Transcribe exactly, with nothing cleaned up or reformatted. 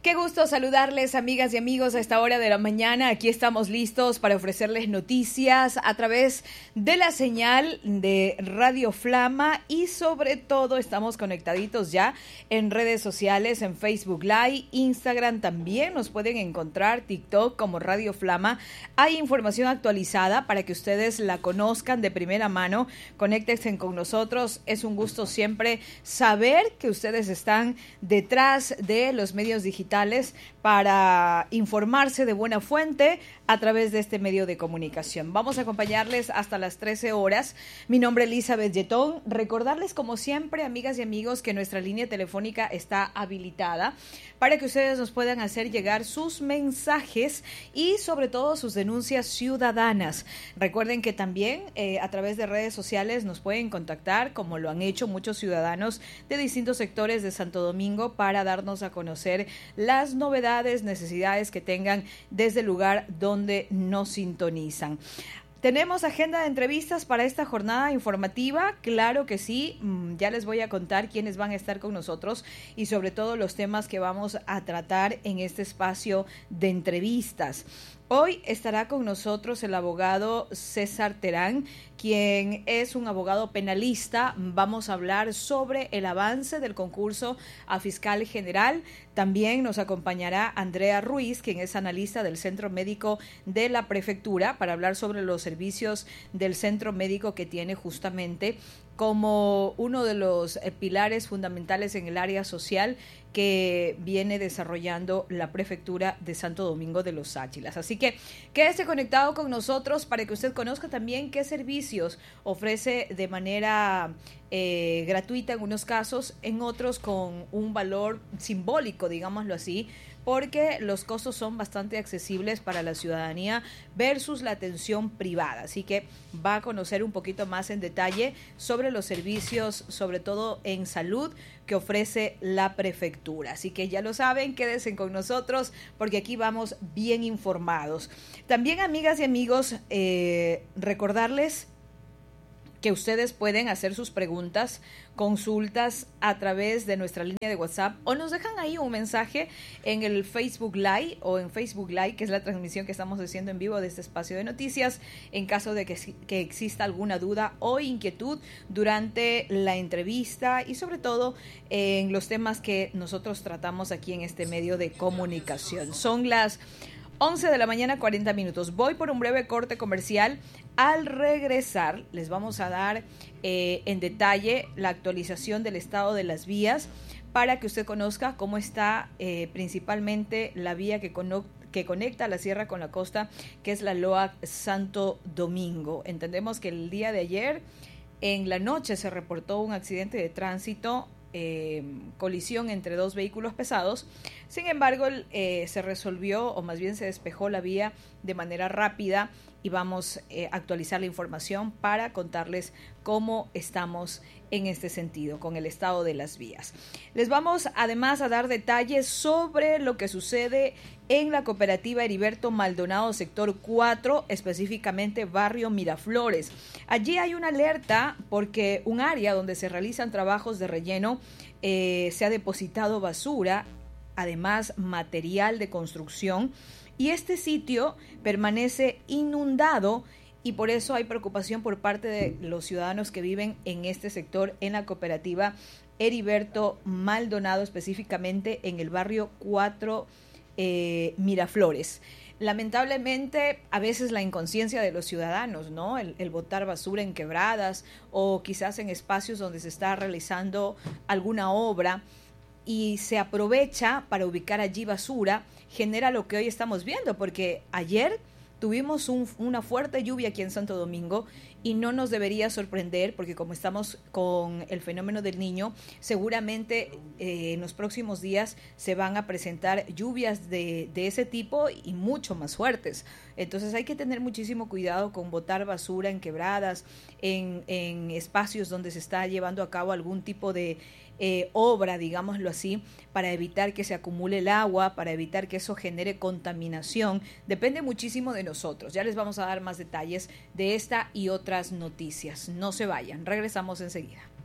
Qué gusto saludarles, amigas y amigos, a esta hora de la mañana. Aquí estamos listos para ofrecerles noticias a través de la señal de Radio Flama y sobre todo estamos conectaditos ya en redes sociales, en Facebook Live, Instagram también nos pueden encontrar, TikTok como Radio Flama. Hay información actualizada para que ustedes la conozcan de primera mano. Conéctense con nosotros. Es un gusto siempre saber que ustedes están detrás de los medios digitales para informarse de buena fuente a través de este medio de comunicación. Vamos a acompañarles hasta las trece horas. Mi nombre es Elizabeth Yetón. Recordarles, como siempre, amigas y amigos, que nuestra línea telefónica está habilitada para que ustedes nos puedan hacer llegar sus mensajes y sobre todo sus denuncias ciudadanas. Recuerden que también eh, a través de redes sociales nos pueden contactar, como lo han hecho muchos ciudadanos de distintos sectores de Santo Domingo, para darnos a conocer las novedades, necesidades que tengan desde el lugar donde nos sintonizan. ¿Tenemos agenda de entrevistas para esta jornada informativa? Claro que sí, ya les voy a contar quiénes van a estar con nosotros y sobre todo los temas que vamos a tratar en este espacio de entrevistas. Hoy estará con nosotros el abogado César Terán, quien es un abogado penalista. Vamos a hablar sobre el avance del concurso a fiscal general. También nos acompañará Andrea Ruiz, quien es analista del Centro Médico de la Prefectura, para hablar sobre los servicios del Centro Médico que tiene justamente como uno de los pilares fundamentales en el área social que viene desarrollando la Prefectura de Santo Domingo de los Áchilas. Así que quédese conectado con nosotros para que usted conozca también qué servicios ofrece de manera eh, gratuita en unos casos, en otros con un valor simbólico, digámoslo así, porque los costos son bastante accesibles para la ciudadanía versus la atención privada. Así que va a conocer un poquito más en detalle sobre los servicios, sobre todo en salud, que ofrece la prefectura. Así que ya lo saben, quédense con nosotros porque aquí vamos bien informados. También, amigas y amigos, eh, recordarles que ustedes pueden hacer sus preguntas, consultas a través de nuestra línea de WhatsApp o nos dejan ahí un mensaje en el Facebook Live o en Facebook Live, que es la transmisión que estamos haciendo en vivo de este espacio de noticias, en caso de que, que exista alguna duda o inquietud durante la entrevista y sobre todo en los temas que nosotros tratamos aquí en este medio de comunicación. Son las once de la mañana, cuarenta minutos. Voy por un breve corte comercial. Al regresar, les vamos a dar eh, en detalle la actualización del estado de las vías para que usted conozca cómo está eh, principalmente la vía que, cono- que conecta la sierra con la costa, que es la L O A C Santo Domingo. Entendemos que el día de ayer, en la noche, se reportó un accidente de tránsito, Eh, colisión entre dos vehículos pesados. Sin embargo, eh, se resolvió, o más bien se despejó la vía de manera rápida y vamos eh, a actualizar la información para contarles cómo estamos en este sentido, con el estado de las vías. Les vamos además a dar detalles sobre lo que sucede en la cooperativa Heriberto Maldonado, sector cuatro, específicamente barrio Miraflores. Allí hay una alerta porque un área donde se realizan trabajos de relleno eh, se ha depositado basura, además material de construcción, y este sitio permanece inundado y por eso hay preocupación por parte de los ciudadanos que viven en este sector, en la cooperativa Heriberto Maldonado, específicamente en el barrio cuatro eh, Miraflores. Lamentablemente, a veces la inconsciencia de los ciudadanos, ¿no? El, el botar basura en quebradas o quizás en espacios donde se está realizando alguna obra y se aprovecha para ubicar allí basura, genera lo que hoy estamos viendo, porque ayer tuvimos un, una fuerte lluvia aquí en Santo Domingo y no nos debería sorprender porque como estamos con el fenómeno del Niño, seguramente eh, en los próximos días se van a presentar lluvias de, de ese tipo y mucho más fuertes. Entonces hay que tener muchísimo cuidado con botar basura en quebradas, en, en espacios donde se está llevando a cabo algún tipo de Eh, obra, digámoslo así, para evitar que se acumule el agua, para evitar que eso genere contaminación. Depende muchísimo de nosotros. Ya les vamos a dar más detalles de esta y otras noticias. No se vayan, regresamos enseguida.